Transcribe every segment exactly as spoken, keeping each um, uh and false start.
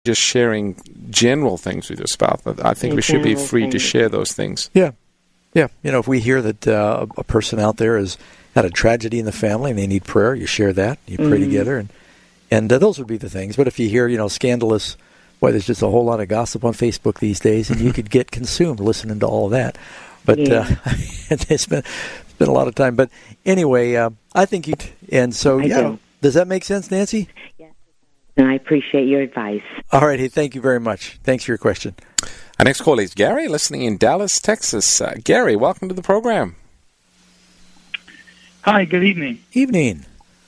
just sharing general things with your spouse. I think we should be free to share those things. Yeah. Yeah. You know, if we hear that uh, a person out there has had a tragedy in the family and they need prayer, you share that. You pray mm-hmm. together. And, and uh, those would be the things. But if you hear, you know, scandalous, well, there's just a whole lot of gossip on Facebook these days, and you could get consumed listening to all of that. But yeah. uh, it's been it's been a lot of time. But anyway, uh, I think you, and so, I yeah. do. Does that make sense, Nancy? Yes. And I appreciate your advice. All right. Hey, thank you very much. Thanks for your question. Our next call is Gary, listening in Dallas, Texas. Uh, Gary, welcome to the program. Hi, good evening. Evening.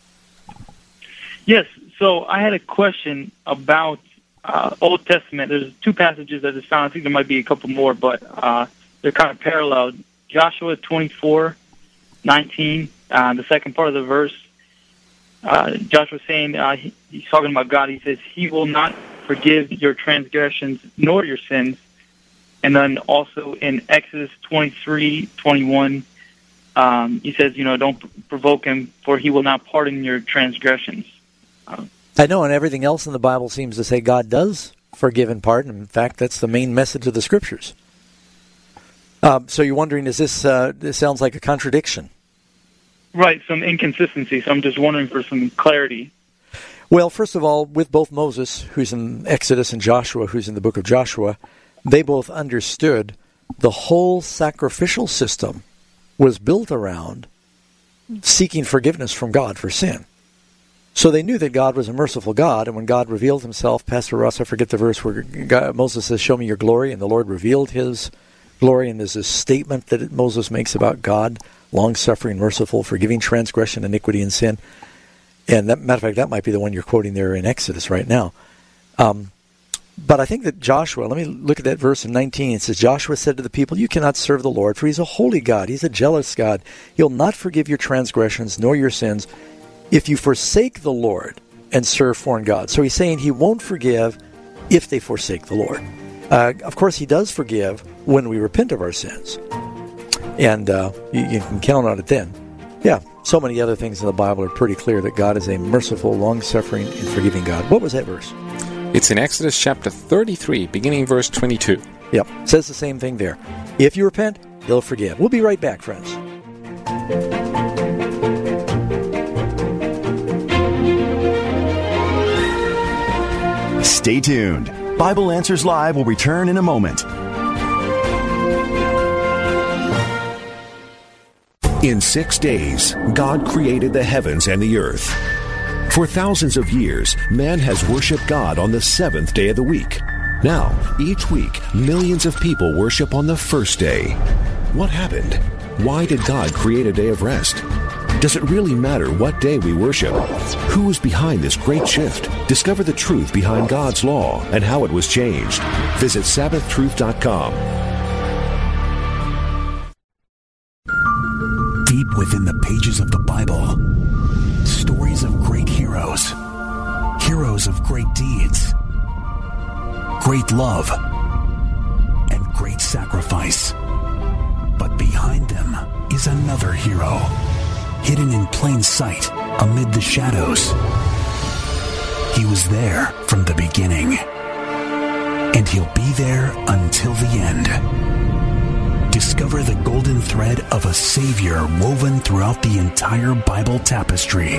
Yes, so I had a question about uh, Old Testament. There's two passages that I found. I think there might be a couple more, but uh, they're kind of parallel. Joshua twenty-four nineteen, uh, the second part of the verse, uh, Joshua saying, uh, he, he's talking about God. He says, He will not forgive your transgressions nor your sins. And then also in Exodus twenty-three twenty-one, um, he says, you know, don't provoke him, for he will not pardon your transgressions. Uh, I know, and everything else in the Bible seems to say God does forgive and pardon. In fact, that's the main message of the Scriptures. Um, so you're wondering, is this, uh, this sounds like a contradiction? Right, some inconsistency. So I'm just wondering for some clarity. Well, first of all, with both Moses, who's in Exodus, and Joshua, who's in the book of Joshua, they both understood the whole sacrificial system was built around seeking forgiveness from God for sin. So they knew that God was a merciful God, and when God revealed himself, Pastor Ross, I forget the verse where God, Moses says, show me your glory, and the Lord revealed his glory, and there's this statement that Moses makes about God, long-suffering, merciful, forgiving transgression, iniquity, and sin. And that matter of fact, that might be the one you're quoting there in Exodus right now. Um, but I think that Joshua, let me look at that verse in nineteen. It says, Joshua said to the people, you cannot serve the Lord, for he's a holy God. He's a jealous God. He'll not forgive your transgressions nor your sins if you forsake the Lord and serve foreign gods. So he's saying he won't forgive if they forsake the Lord. Uh, of course, he does forgive when we repent of our sins. And uh, you, you can count on it then. Yeah, so many other things in the Bible are pretty clear that God is a merciful, long-suffering, and forgiving God. What was that verse? It's in Exodus chapter thirty-three, beginning verse twenty-two. Yep, it says the same thing there. If you repent, he'll forgive. We'll be right back, friends. Stay tuned. Bible Answers Live will return in a moment. In six days, God created the heavens and the earth. For thousands of years, man has worshiped God on the seventh day of the week. Now, each week, millions of people worship on the first day. What happened? Why did God create a day of rest? Does it really matter what day we worship? Who is behind this great shift? Discover the truth behind God's law and how it was changed. Visit Sabbath Truth dot com. Deep within the pages of the Bible, stories of great heroes, heroes of great deeds, great love, and great sacrifice. But behind them is another hero, hidden in plain sight amid the shadows. He was there from the beginning, and he'll be there until the end. Discover the golden thread of a Savior woven throughout the entire Bible tapestry.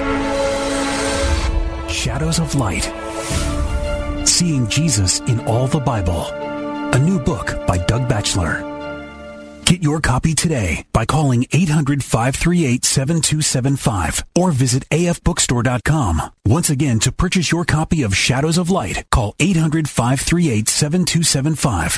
Shadows of Light. Seeing Jesus in all the Bible. A new book by Doug Batchelor. Get your copy today by calling eight hundred, five three eight, seven two seven five or visit a f bookstore dot com. Once again, to purchase your copy of Shadows of Light, call eight hundred, five three eight, seven two seven five.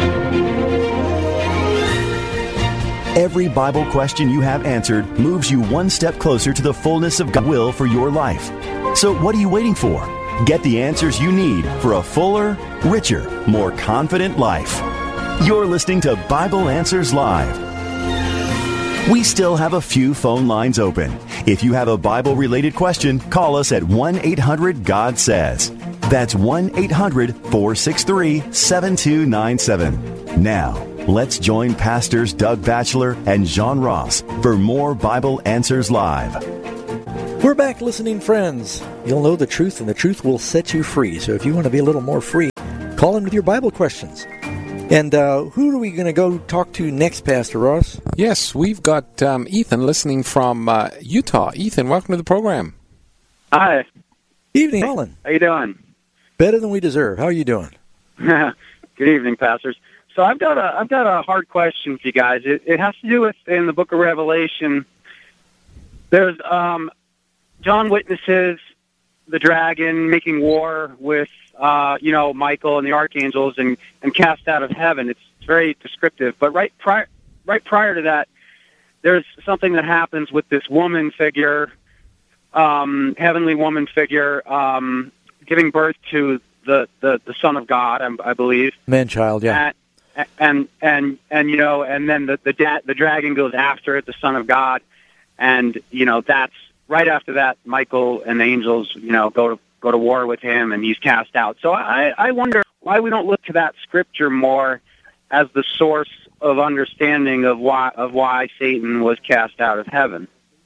Every Bible question you have answered moves you one step closer to the fullness of God's will for your life. So what are you waiting for? Get the answers you need for a fuller, richer, more confident life. You're listening to Bible Answers Live. We still have a few phone lines open. If you have a Bible-related question, call us at one eight hundred God says. That's one eight hundred, four six three, seven two nine seven. Now, let's join Pastors Doug Batchelor and John Ross for more Bible Answers Live. We're back, listening friends. You'll know the truth, and the truth will set you free. So if you want to be a little more free, call in with your Bible questions. And uh, who are we going to go talk to next, Pastor Ross? Yes, we've got um, Ethan listening from uh, Utah. Ethan, welcome to the program. Hi. Evening, Colin. How you doing? Better than we deserve. How are you doing? Good evening, pastors. So I've got a I've got a hard question for you guys. It, it has to do with in the book of Revelation. There's um, John witnesses the dragon making war with uh, you know Michael and the archangels and, and cast out of heaven. It's, it's very descriptive. But right prior right prior to that, there's something that happens with this woman figure, um, heavenly woman figure, um, giving birth to the, the, the Son of God, I, I believe. Man-child, yeah. And, and, and, and, you know, and then the, the, da- the dragon goes after it, the Son of God. And, you know, that's right after that, Michael and the angels, you know, go to, go to war with him and he's cast out. So I, I wonder why we don't look to that scripture more as the source of understanding of why, of why Satan was cast out of heaven.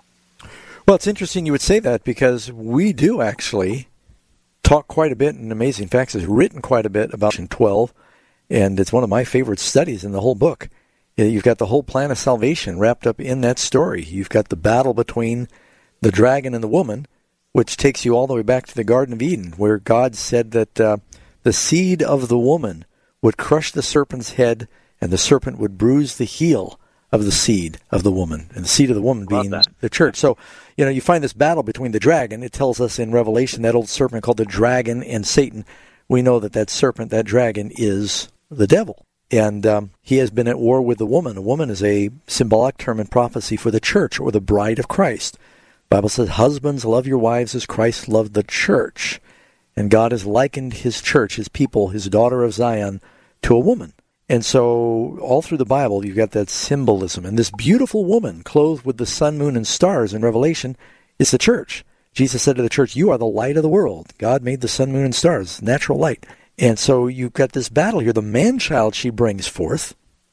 Well, it's interesting you would say that, because we do actually talk quite a bit, and Amazing Facts has written quite a bit about twelve, and it's one of my favorite studies in the whole book. You've got the whole plan of salvation wrapped up in that story. You've got the battle between the dragon and the woman, which takes you all the way back to the Garden of Eden, where God said that uh, the seed of the woman would crush the serpent's head, and the serpent would bruise the heel of the seed of the woman, and the seed of the woman being the church. So, you know, you find this battle between the dragon. It tells us in Revelation, that old serpent called the dragon and Satan. We know that that serpent, that dragon, is the devil. And um, he has been at war with the woman. A woman is a symbolic term in prophecy for the church, or the bride of Christ. The Bible says, husbands, love your wives as Christ loved the church. And God has likened his church, his people, his daughter of Zion, to a woman. And so all through the Bible, you've got that symbolism. And this beautiful woman, clothed with the sun, moon, and stars in Revelation, is the church. Jesus said to the church, you are the light of the world. God made the sun, moon, and stars, natural light. And so you've got this battle here. The man-child she brings forth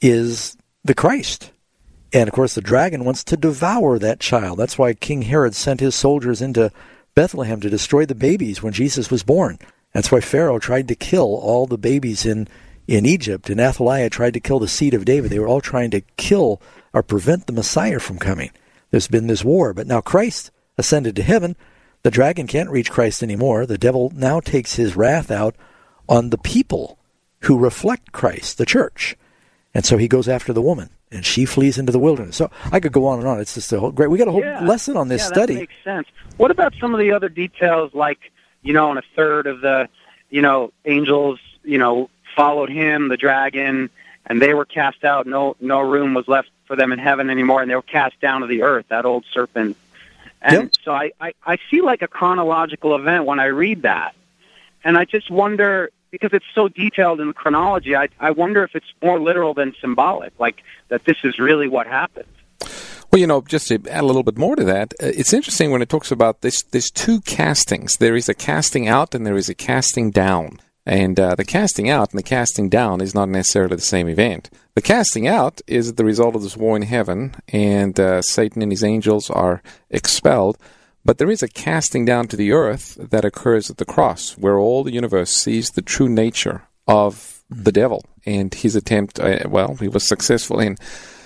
is the Christ. And, of course, the dragon wants to devour that child. That's why King Herod sent his soldiers into Bethlehem to destroy the babies when Jesus was born. That's why Pharaoh tried to kill all the babies in In Egypt, and Athaliah tried to kill the seed of David. They were all trying to kill or prevent the Messiah from coming. There's been this war, but now Christ ascended to heaven. The dragon can't reach Christ anymore. The devil now takes his wrath out on the people who reflect Christ, the church. And so he goes after the woman, and she flees into the wilderness. So I could go on and on. It's just a whole great. We got a whole yeah. lesson on this yeah, study. That makes sense. What about some of the other details, like, you know, in a third of the, you know, angels, you know, followed him, the dragon, and they were cast out. No no room was left for them in heaven anymore, and they were cast down to the earth, that old serpent. And yep. so I, I, I see like a chronological event when I read that. And I just wonder, because it's so detailed in the chronology, I, I wonder if it's more literal than symbolic, like that this is really what happened. Well, you know, just to add a little bit more to that, uh, it's interesting when it talks about this. There's two castings. There is a casting out and there is a casting down. And uh, the casting out and the casting down is not necessarily the same event. The casting out is the result of this war in heaven, and uh, Satan and his angels are expelled. But there is a casting down to the earth that occurs at the cross, where all the universe sees the true nature of the devil and his attempt. Uh, well, he was successful in,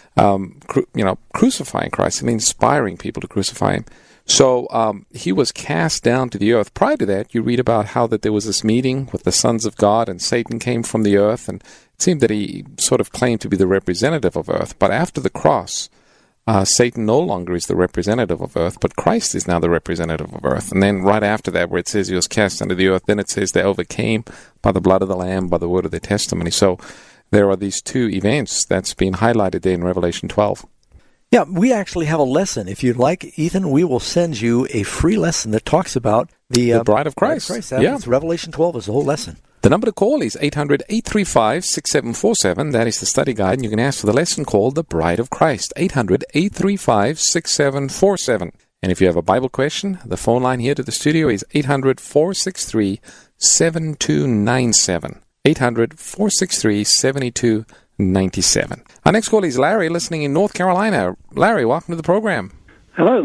um, cru- you know, crucifying Christ and inspiring people to crucify him. So um, he was cast down to the earth. Prior to that, you read about how that there was this meeting with the sons of God, and Satan came from the earth, and it seemed that he sort of claimed to be the representative of earth. But after the cross, uh, Satan no longer is the representative of earth, but Christ is now the representative of earth. And then right after that, where it says he was cast into the earth, then it says they overcame by the blood of the Lamb, by the word of their testimony. So there are these two events that's been highlighted there in Revelation twelve. Yeah, we actually have a lesson. If you'd like, Ethan, we will send you a free lesson that talks about the, the uh, bride of Christ. Bride of Christ. Yeah. It's Revelation twelve is the whole lesson. The number to call is eight hundred, eight three five, six seven four seven. That is the study guide, and you can ask for the lesson called The Bride of Christ, eight hundred, eight three five, six seven four seven. And if you have a Bible question, the phone line here to the studio is eight hundred, four six three, seven two nine seven. eight hundred, four six three, seven two nine seven. Our next call is Larry, listening in North Carolina. Larry, welcome to the program. Hello.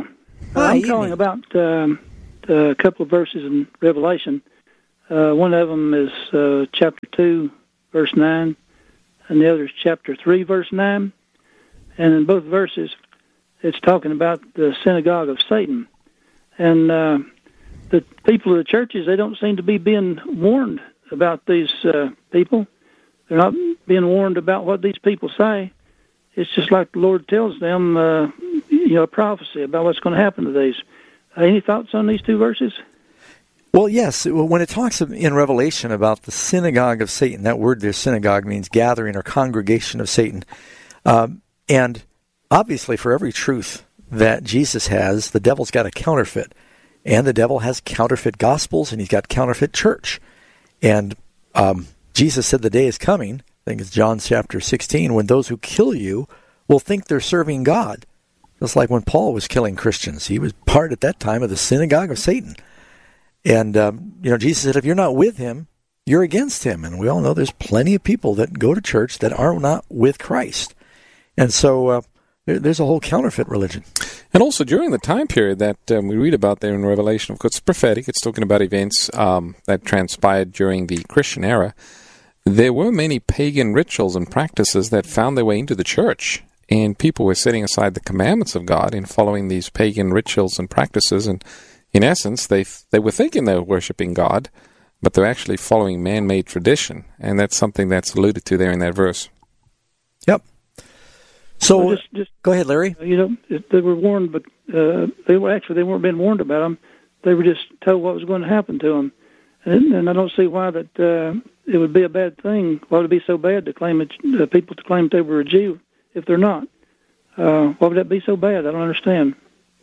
Hi, I'm calling evening. about um, a couple of verses in Revelation. Uh, one of them is uh, chapter two, verse nine, and the other is chapter three, verse nine. And in both verses, it's talking about the synagogue of Satan. And uh, the people of the churches, they don't seem to be being warned about these uh, people. They're not being warned about what these people say. It's just like the Lord tells them, uh, you know, a prophecy about what's going to happen to these. Uh, any thoughts on these two verses? Well, yes. When it talks in Revelation about the synagogue of Satan, that word there, synagogue, means gathering or congregation of Satan. Um, and obviously, for every truth that Jesus has, the devil's got a counterfeit. And the devil has counterfeit gospels, and he's got counterfeit church. And um, Jesus said the day is coming, I think it's John chapter sixteen, when those who kill you will think they're serving God. Just like when Paul was killing Christians. He was part at that time of the synagogue of Satan. And, um, you know, Jesus said, if you're not with him, you're against him. And we all know there's plenty of people that go to church that are not with Christ. And so uh, there, there's a whole counterfeit religion. And also during the time period that um, we read about there in Revelation, of course, it's prophetic. It's talking about events um, that transpired during the Christian era. There were many pagan rituals and practices that found their way into the church. And people were setting aside the commandments of God and following these pagan rituals and practices. And in essence, they they were thinking they were worshiping God, but they're actually following man-made tradition. And that's something that's alluded to there in that verse. Yep. So, well, just, just, go ahead, Larry. You know, they were warned, but uh, they were actually they weren't being warned about them. They were just told what was going to happen to them, and, and I don't see why that uh, it would be a bad thing. Why would it be so bad to claim it, uh, people to claim they were a Jew if they're not? Uh, why would that be so bad? I don't understand.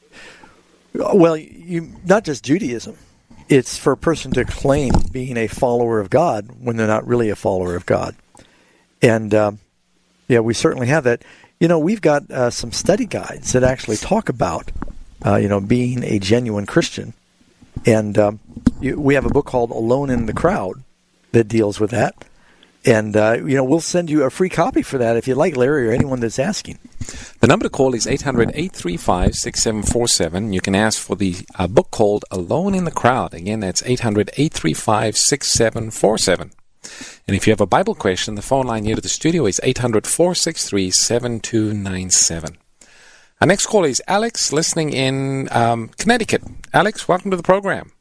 Well, you not just Judaism. It's for a person to claim being a follower of God when they're not really a follower of God. And, uh, yeah, we certainly have that. You know, we've got uh, some study guides that actually talk about, uh, you know, being a genuine Christian. And um, you, we have a book called Alone in the Crowd that deals with that. And, uh, you know, we'll send you a free copy for that if you'd like, Larry, or anyone that's asking. The number to call is eight hundred, eight three five, six seven four seven. You can ask for the uh, book called Alone in the Crowd. Again, that's eight hundred, eight three five, six seven four seven. And if you have a Bible question, the phone line here to the studio is eight hundred, four six three, seven two nine seven. Our next caller is Alex, listening in um, Connecticut. Alex, welcome to the program.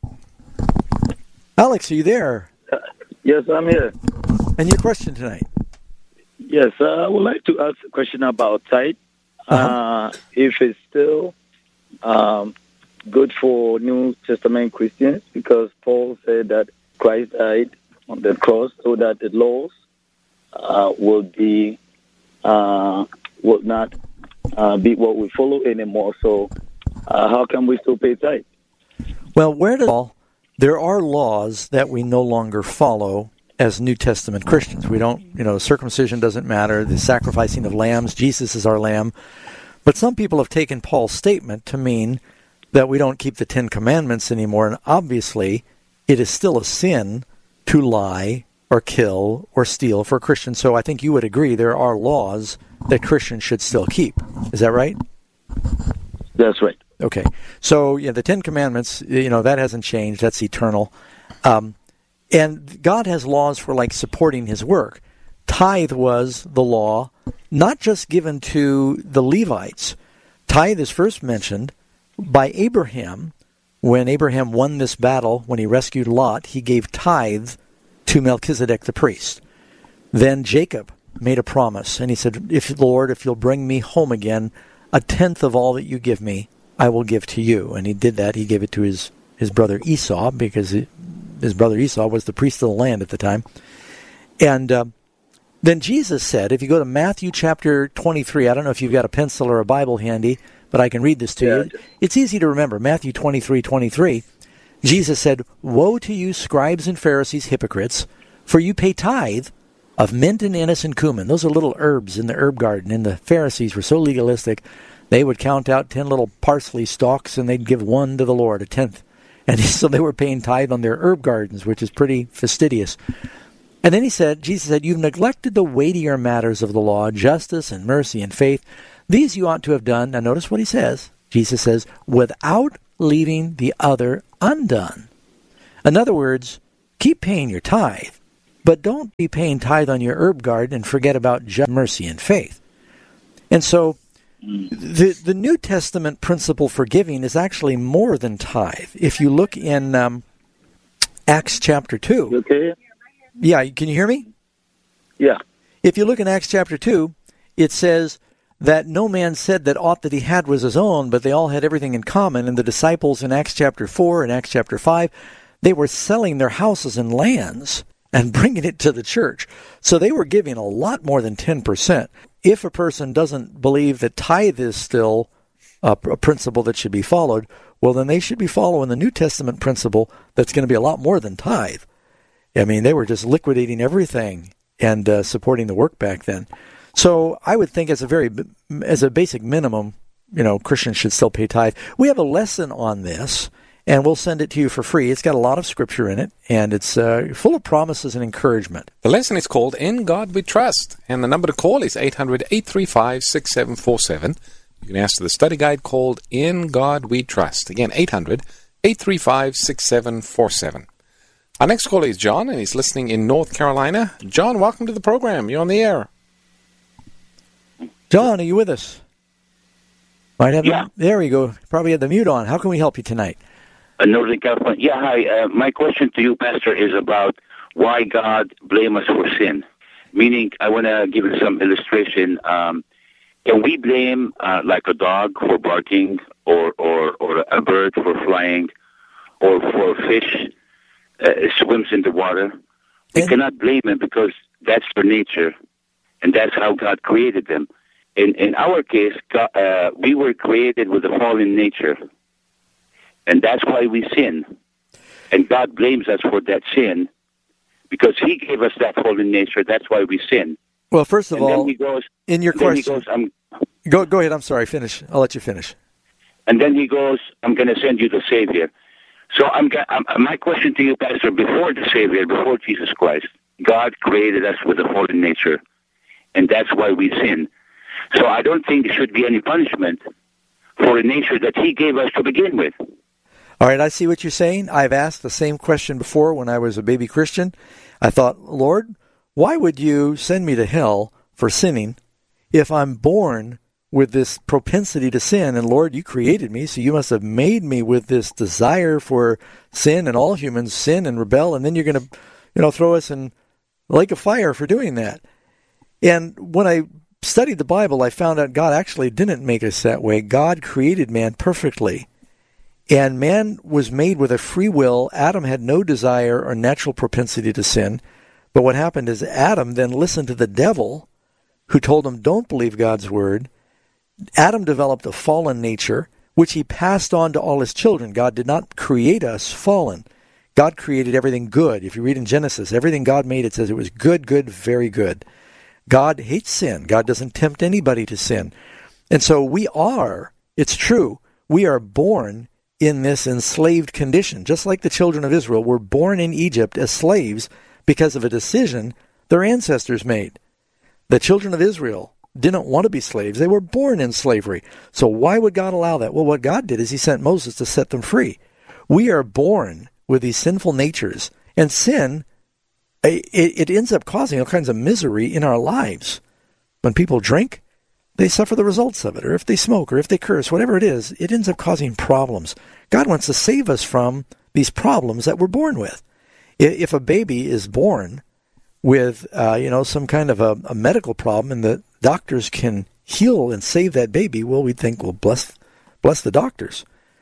Alex, are you there? Uh, yes, I'm here. And your question tonight? Yes, uh, I would like to ask a question about tithe. Uh-huh. Uh, if it's still um, good for New Testament Christians, because Paul said that Christ died on the cross so that the laws uh, will be uh, will not uh, be what we follow anymore. So, uh, how can we still pay tithe? Well, where does there are laws that we no longer follow as New Testament Christians. We don't, you know, circumcision doesn't matter, the sacrificing of lambs, Jesus is our lamb. But some people have taken Paul's statement to mean that we don't keep the Ten Commandments anymore, and obviously it is still a sin to lie or kill or steal for Christians. So I think you would agree there are laws that Christians should still keep. Is that right? That's right. Okay. So, yeah, the Ten Commandments, you know, that hasn't changed. That's eternal. Um, and God has laws for, like, supporting his work. Tithe was the law, not just given to the Levites. Tithe is first mentioned by Abraham. When Abraham won this battle, when he rescued Lot, he gave tithe to Melchizedek the priest. Then Jacob made a promise, and he said, "If Lord, if you'll bring me home again, a tenth of all that you give me, I will give to you." And he did that. He gave it to his, his brother Esau, because his brother Esau was the priest of the land at the time. And uh, then Jesus said, if you go to Matthew chapter twenty-three, I don't know if you've got a pencil or a Bible handy, but I can read this to yeah. you. It's easy to remember. Matthew twenty-three twenty-three, Jesus said, "Woe to you, scribes and Pharisees, hypocrites, for you pay tithe of mint and anise and cumin." Those are little herbs in the herb garden. And the Pharisees were so legalistic, they would count out ten little parsley stalks, and they'd give one to the Lord, a tenth. And so they were paying tithe on their herb gardens, which is pretty fastidious. And then he said, Jesus said, "You've neglected the weightier matters of the law, justice and mercy and faith. These you ought to have done," now notice what he says, Jesus says, without leaving the other undone. In other words, keep paying your tithe, but don't be paying tithe on your herb garden and forget about just mercy and faith. And so the the New Testament principle for giving is actually more than tithe. If you look in um, Acts chapter two. Okay. Yeah, can you hear me? Yeah. If you look in Acts chapter two, it says that no man said that aught that he had was his own, but they all had everything in common. And the disciples in Acts chapter four and Acts chapter five, they were selling their houses and lands and bringing it to the church. So they were giving a lot more than ten percent. If a person doesn't believe that tithe is still a, a principle that should be followed, well, then they should be following the New Testament principle that's going to be a lot more than tithe. I mean, they were just liquidating everything and uh, supporting the work back then. So I would think as a very, as a basic minimum, you know, Christians should still pay tithe. We have a lesson on this, and we'll send it to you for free. It's got a lot of scripture in it, and it's uh, full of promises and encouragement. The lesson is called In God We Trust, and the number to call is eight hundred, eight three five, six seven four seven. You can ask for the study guide called In God We Trust. Again, eight hundred, eight three five, six seven four seven. Our next caller is John, and he's listening in North Carolina. John, welcome to the program. You're on the air. John, are you with us? Might have yeah. The, there we go. Probably had the mute on. How can we help you tonight? Uh, Northern California. Yeah, hi. Uh, my question to you, Pastor, is about why God blame us for sin. Meaning, I want to give you some illustration. Um, can we blame, uh, like a dog for barking, or, or, or a bird for flying, or for a fish uh, swims in the water? We and, cannot blame them because that's their nature, and that's how God created them. In in our case, God, uh, we were created with a fallen nature, and that's why we sin. And God blames us for that sin because He gave us that fallen nature. That's why we sin. Well, first of and all, then he goes, in your question, question, he goes, I'm, go go ahead. I'm sorry. Finish. I'll let you finish. And then He goes, "I'm going to send you the Savior." So I'm, I'm my question to you, Pastor, before the Savior, before Jesus Christ, God created us with a fallen nature, and that's why we sin. So I don't think there should be any punishment for a nature that He gave us to begin with. All right, I see what you're saying. I've asked the same question before when I was a baby Christian. I thought, Lord, why would you send me to hell for sinning if I'm born with this propensity to sin? And Lord, you created me, so you must have made me with this desire for sin, and all humans sin and rebel, and then you're going to, you know, throw us in the lake of fire for doing that. And when I studied the Bible, I found out God actually didn't make us that way. God created man perfectly. And man was made with a free will. Adam had no desire or natural propensity to sin. But what happened is Adam then listened to the devil, who told him, don't believe God's word. Adam developed a fallen nature, which he passed on to all his children. God did not create us fallen. God created everything good. If you read in Genesis, everything God made, it says it was good, good, very good. God hates sin. God doesn't tempt anybody to sin. And so we are, it's true, we are born in this enslaved condition. Just like the children of Israel were born in Egypt as slaves because of a decision their ancestors made. The children of Israel didn't want to be slaves. They were born in slavery. So why would God allow that? Well, what God did is He sent Moses to set them free. We are born with these sinful natures, and sin, it, it ends up causing all kinds of misery in our lives. When people drink, they suffer the results of it. Or if they smoke, or if they curse, whatever it is, it ends up causing problems. God wants to save us from these problems that we're born with. If a baby is born with, uh, you know, some kind of a, a medical problem, and the doctors can heal and save that baby, well, we'd think, well, bless, bless the doctors.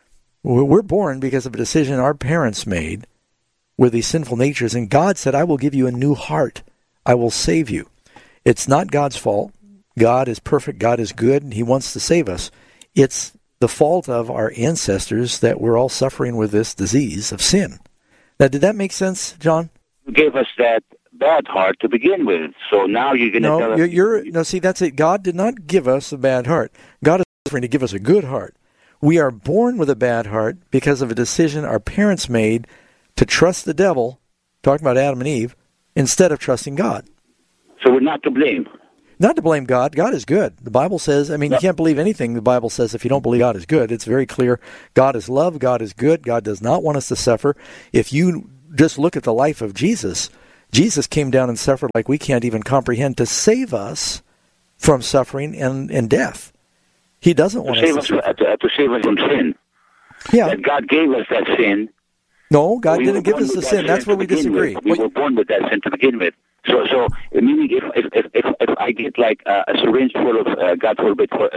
We're born because of a decision our parents made with these sinful natures, and God said, I will give you a new heart. I will save you. It's not God's fault. God is perfect. God is good, and He wants to save us. It's the fault of our ancestors that we're all suffering with this disease of sin. Now, did that make sense, John? You gave us that bad heart to begin with, so now you're going to no, tell us... You're, you're, no, see, that's it. God did not give us a bad heart. God is offering to give us a good heart. We are born with a bad heart because of a decision our parents made to trust the devil, talking about Adam and Eve, instead of trusting God. So we're not to blame. Not to blame God. God is good. The Bible says, I mean, you can't believe anything the Bible says if you don't believe God is good. It's very clear. God is love. God is good. God does not want us to suffer. If you just look at the life of Jesus, Jesus came down and suffered like we can't even comprehend to save us from suffering and, and death. He doesn't want to save us to, us, to, to save us from sin. Yeah. That God gave us that sin. No, God we didn't give us the sin. sin. That's where we disagree. With. We Wait. were born with that sin to begin with. So, so meaning if if if if, if I get like uh, a syringe full of uh, God forbid, a,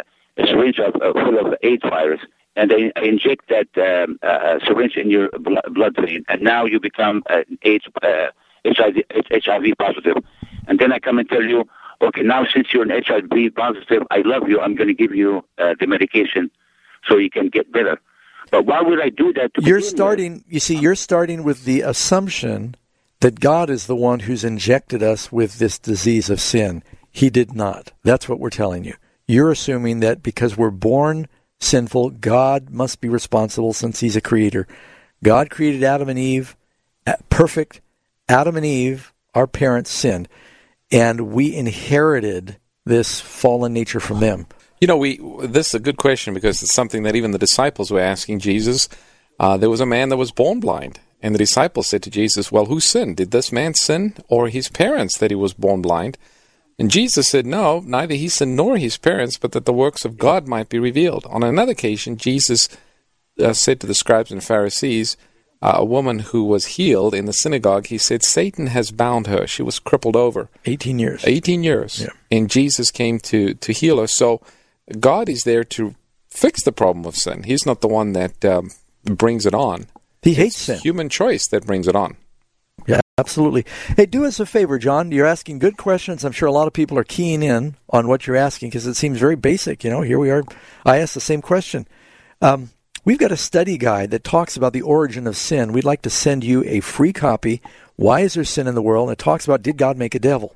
a syringe of, uh, full of AIDS virus, and I, I inject that um, uh, syringe in your blood vein, and now you become uh, AIDS, uh, H I V, H I V positive, and then I come and tell you, okay, now since you're an H I V positive, I love you. I'm going to give you uh, the medication so you can get better. But why would I do that? To you're starting. With? You see, you're starting with the assumption that God is the one who's injected us with this disease of sin. He did not. That's what we're telling you. You're assuming that because we're born sinful, God must be responsible since he's a creator. God created Adam and Eve, perfect. Adam and Eve, our parents, sinned, and we inherited this fallen nature from them. You know, we this is a good question because it's something that even the disciples were asking Jesus. Uh, there was a man that was born blind. And the disciples said to Jesus, well, who sinned? Did this man sin or his parents that he was born blind? And Jesus said, no, neither he sinned nor his parents, but that the works of God might be revealed. On another occasion, Jesus uh, said to the scribes and Pharisees, uh, a woman who was healed in the synagogue, he said, Satan has bound her. She was crippled over. eighteen years. eighteen years. Yeah. And Jesus came to, to heal her. So God is there to fix the problem of sin. He's not the one that um, brings it on. He hates it's sin. Human choice that brings it on. Yeah, absolutely. Hey, do us a favor, John. You're asking good questions. I'm sure a lot of people are keying in on what you're asking because it seems very basic. You know, here we are. I asked the same question. Um, we've got a study guide that talks about the origin of sin. We'd like to send you a free copy. Why is there sin in the world? And it talks about, did God make a devil?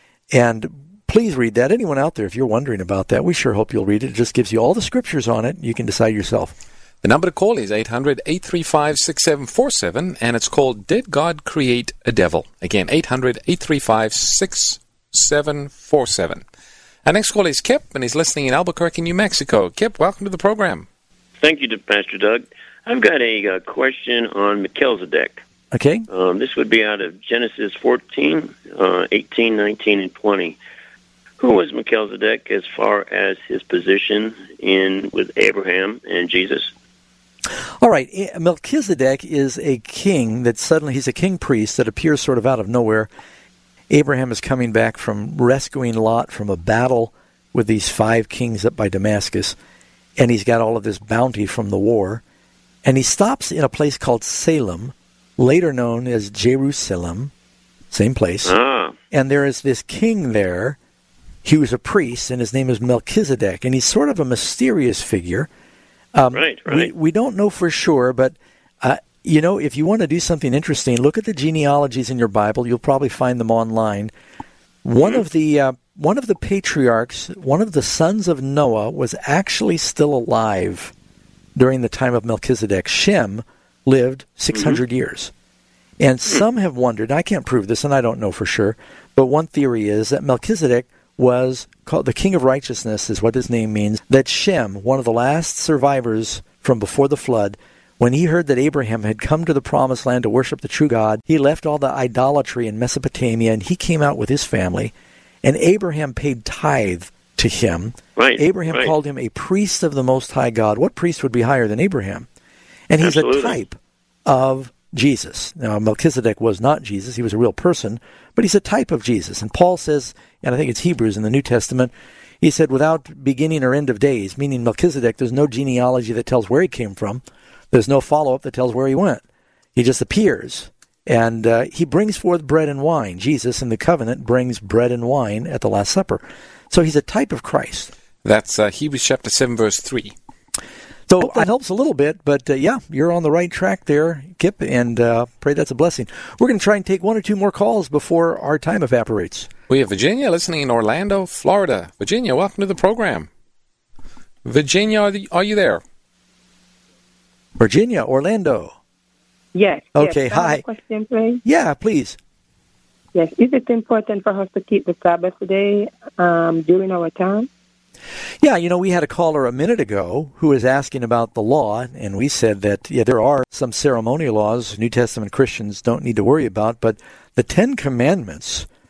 And please read that. Anyone out there, if you're wondering about that, we sure hope you'll read it. It just gives you all the scriptures on it. You can decide yourself. The number to call is eight hundred, eight three five, six seven four seven, and it's called Did God Create a Devil? Again, eight hundred, eight three five, six seven four seven. Our next call is Kip, and he's listening in Albuquerque, New Mexico. Kip, welcome to the program. Thank you, Pastor Doug. I've got a uh, question on Melchizedek. Okay. Um, this would be out of Genesis fourteen, uh, eighteen, nineteen, and twenty. Who was Melchizedek as far as his position in with Abraham and Jesus? All right, Melchizedek is a king that suddenly, he's a king priest that appears sort of out of nowhere. Abraham is coming back from rescuing Lot from a battle with these five kings up by Damascus, and he's got all of this bounty from the war. And he stops in a place called Salem, later known as Jerusalem, same place. Ah. And there is this king there. He was a priest, and his name is Melchizedek, and he's sort of a mysterious figure. Um, right, right. We, we don't know for sure, but, uh, you know, if you want to do something interesting, look at the genealogies in your Bible. You'll probably find them online. One mm-hmm. of the uh, one of the patriarchs, one of the sons of Noah, was actually still alive during the time of Melchizedek. Shem lived six hundred mm-hmm. years. And some have wondered, I can't prove this, and I don't know for sure, but one theory is that Melchizedek was called the King of Righteousness, is what his name means, that Shem, one of the last survivors from before the flood, when he heard that Abraham had come to the promised land to worship the true God, he left all the idolatry in Mesopotamia, and he came out with his family, and Abraham paid tithe to him. Right, Abraham right. called him a priest of the Most High God. What priest would be higher than Abraham? And he's Absolutely. a type of Jesus. Now, Melchizedek was not Jesus. He was a real person, but he's a type of Jesus. And Paul says, and I think it's Hebrews in the New Testament, he said, without beginning or end of days, meaning Melchizedek, there's no genealogy that tells where he came from. There's no follow-up that tells where he went. He just appears, and uh, he brings forth bread and wine. Jesus in the covenant brings bread and wine at the Last Supper. So he's a type of Christ. That's uh, Hebrews chapter seven, verse three. So hope that helps a little bit, but uh, yeah, you're on the right track there, Kip, and uh, pray that's a blessing. We're going to try and take one or two more calls before our time evaporates. We have Virginia listening in Orlando, Florida. Virginia, welcome to the program. Virginia, are, the, are you there? Virginia, Orlando. Yes. Okay, yes. hi. Question, please. Yeah, please. Yes. Is it important for us to keep the Sabbath day um, during our time? Yeah, you know, we had a caller a minute ago who was asking about the law, and we said that, yeah, there are some ceremonial laws New Testament Christians don't need to worry about, but the Ten Commandments